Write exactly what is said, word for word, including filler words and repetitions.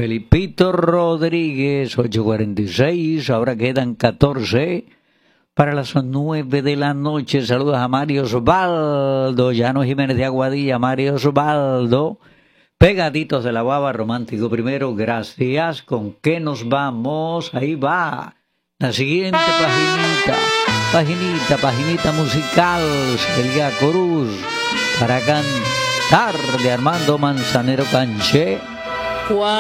Felipito Rodríguez, ocho cuarenta y seis, ahora quedan catorce para las nueve de la noche. Saludos a Mario Osvaldo, Llano Jiménez de Aguadilla, Mario Osvaldo. Pegaditos de la Baba, romántico primero, gracias. ¿Con qué nos vamos? Ahí va. La siguiente paginita, paginita, paginita musical, Celia Cruz, para cantar de Armando Manzanero Canché.